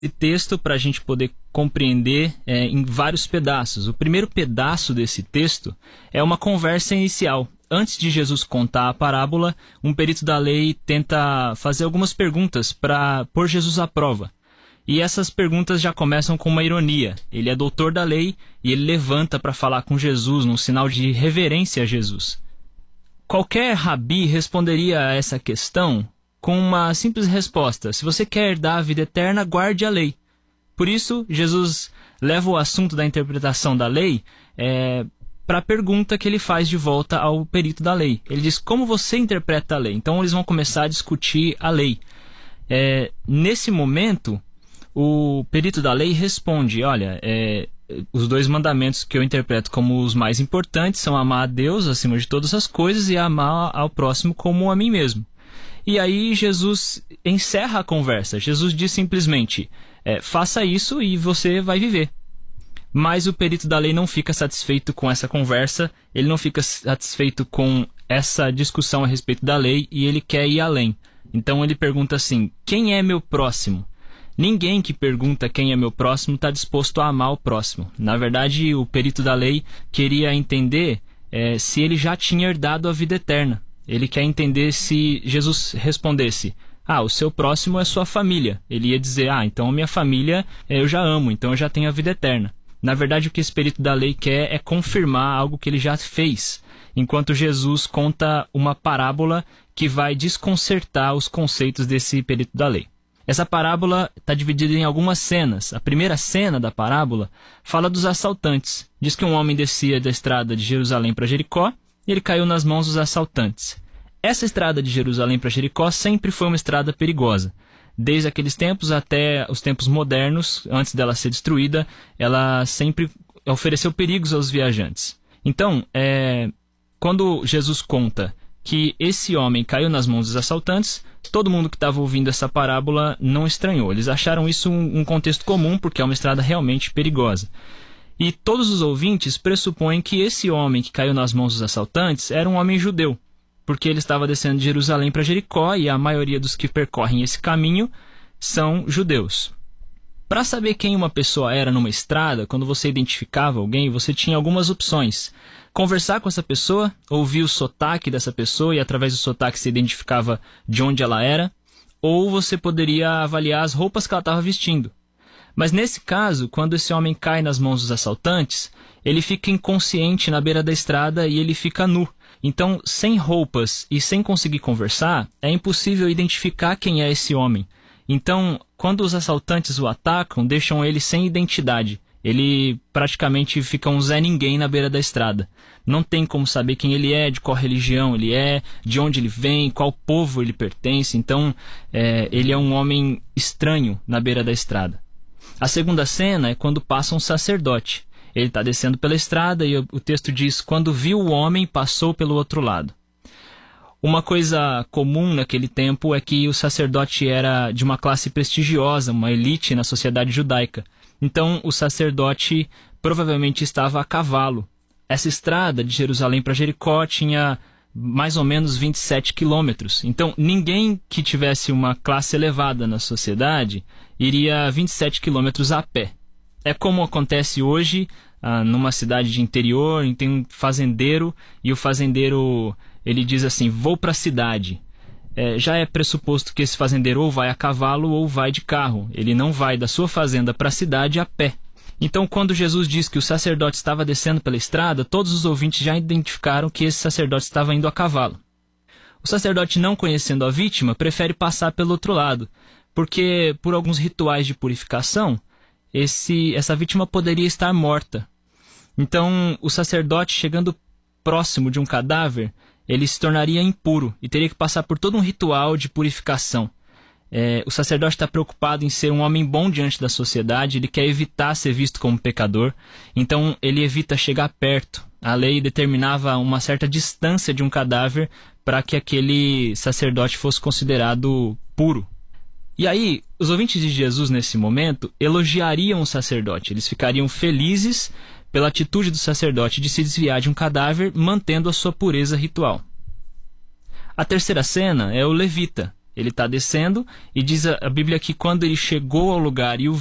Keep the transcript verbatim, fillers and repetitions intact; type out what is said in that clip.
esse texto para a gente poder compreender é, em vários pedaços. O primeiro pedaço desse texto é uma conversa inicial. Antes de Jesus contar a parábola, um perito da lei tenta fazer algumas perguntas para pôr Jesus à prova. E essas perguntas já começam com uma ironia. Ele é doutor da lei e ele levanta para falar com Jesus, num sinal de reverência a Jesus. Qualquer rabi responderia a essa questão com uma simples resposta: se você quer herdar a vida eterna, guarde a lei. Por isso, Jesus leva o assunto da interpretação da lei é, para a pergunta que ele faz de volta ao perito da lei. Ele diz: como você interpreta a lei? Então eles vão começar a discutir a lei. É, nesse momento, o perito da lei responde: olha, é, os dois mandamentos que eu interpreto como os mais importantes são amar a Deus acima de todas as coisas e amar ao próximo como a mim mesmo. E aí Jesus encerra a conversa. Jesus diz simplesmente: é, faça isso e você vai viver. Mas o perito da lei não fica satisfeito com essa conversa, ele não fica satisfeito com essa discussão a respeito da lei e ele quer ir além. Então ele pergunta assim: quem é meu próximo? Ninguém que pergunta quem é meu próximo está disposto a amar o próximo. Na verdade, o perito da lei queria entender é, se ele já tinha herdado a vida eterna. Ele quer entender se Jesus respondesse: ah, o seu próximo é sua família. Ele ia dizer: ah, então minha família eu já amo, então eu já tenho a vida eterna. Na verdade, o que esse perito da lei quer é confirmar algo que ele já fez, enquanto Jesus conta uma parábola que vai desconcertar os conceitos desse perito da lei. Essa parábola está dividida em algumas cenas. A primeira cena da parábola fala dos assaltantes. Diz que um homem descia da estrada de Jerusalém para Jericó e ele caiu nas mãos dos assaltantes. Essa estrada de Jerusalém para Jericó sempre foi uma estrada perigosa. Desde aqueles tempos até os tempos modernos, antes dela ser destruída, ela sempre ofereceu perigos aos viajantes. Então, é, quando Jesus conta que esse homem caiu nas mãos dos assaltantes, todo mundo que estava ouvindo essa parábola não estranhou. Eles acharam isso um, um contexto comum, porque é uma estrada realmente perigosa. E todos os ouvintes pressupõem que esse homem que caiu nas mãos dos assaltantes era um homem judeu, porque ele estava descendo de Jerusalém para Jericó e a maioria dos que percorrem esse caminho são judeus. Para saber quem uma pessoa era numa estrada, quando você identificava alguém, você tinha algumas opções. Conversar com essa pessoa, ouvir o sotaque dessa pessoa e através do sotaque você identificava de onde ela era, ou você poderia avaliar as roupas que ela estava vestindo. Mas nesse caso, quando esse homem cai nas mãos dos assaltantes, ele fica inconsciente na beira da estrada e ele fica nu. Então, sem roupas e sem conseguir conversar, é impossível identificar quem é esse homem. Então, quando os assaltantes o atacam, deixam ele sem identidade. Ele praticamente fica um Zé Ninguém na beira da estrada. Não tem como saber quem ele é, de qual religião ele é, de onde ele vem, qual povo ele pertence. Então, é, ele é um homem estranho na beira da estrada. A segunda cena é quando passa um sacerdote. Ele está descendo pela estrada e o texto diz: quando viu o homem, passou pelo outro lado. Uma coisa comum naquele tempo é que o sacerdote era de uma classe prestigiosa, uma elite na sociedade judaica. Então, o sacerdote provavelmente estava a cavalo. Essa estrada de Jerusalém para Jericó tinha mais ou menos vinte e sete quilômetros. Então, ninguém que tivesse uma classe elevada na sociedade iria vinte e sete quilômetros a pé. É como acontece hoje ah, numa cidade de interior, tem um fazendeiro e o fazendeiro ele diz assim: vou para a cidade. É, já é pressuposto que esse fazendeiro ou vai a cavalo ou vai de carro. Ele não vai da sua fazenda para a cidade a pé. Então, quando Jesus diz que o sacerdote estava descendo pela estrada, todos os ouvintes já identificaram que esse sacerdote estava indo a cavalo. O sacerdote, não conhecendo a vítima, prefere passar pelo outro lado, porque por alguns rituais de purificação, esse, essa vítima poderia estar morta. Então, o sacerdote, chegando próximo de um cadáver, ele se tornaria impuro e teria que passar por todo um ritual de purificação. É, o sacerdote está preocupado em ser um homem bom diante da sociedade, ele quer evitar ser visto como pecador, então ele evita chegar perto. A lei determinava uma certa distância de um cadáver para que aquele sacerdote fosse considerado puro. E aí, os ouvintes de Jesus nesse momento elogiariam o sacerdote, eles ficariam felizes pela atitude do sacerdote de se desviar de um cadáver, mantendo a sua pureza ritual. A terceira cena é o levita. Ele está descendo e diz a, a Bíblia que quando ele chegou ao lugar e o